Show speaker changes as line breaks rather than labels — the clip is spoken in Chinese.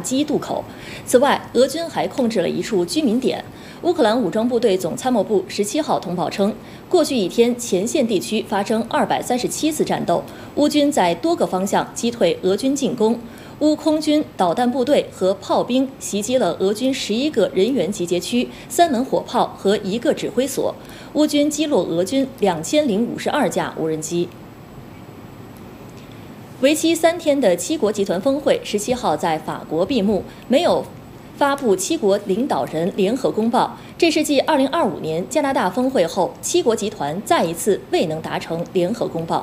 基渡口。此外，俄军还控制了一处居民点。乌克兰武装部队总参谋部17号通报称，过去一天前线地区发生237次战斗，乌军在多个方向击退俄军进攻。乌空军导弹部队和炮兵袭击了俄军11个人员集结区、3门火炮和1个指挥所。乌军击落俄军2052架无人机。为期3天的七国集团峰会17号在法国闭幕，没有发布七国领导人联合公报。这是继2025年加拿大峰会后，七国集团再一次未能达成联合公报。